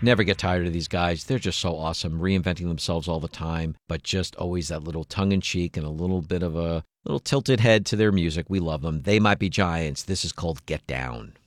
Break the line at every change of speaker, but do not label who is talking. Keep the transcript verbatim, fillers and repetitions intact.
Never get tired of these guys. They're just so awesome, reinventing themselves all the time, but just always that little tongue-in-cheek and a little bit of a little tilted head to their music. We love them. They Might Be Giants. This is called Get Down.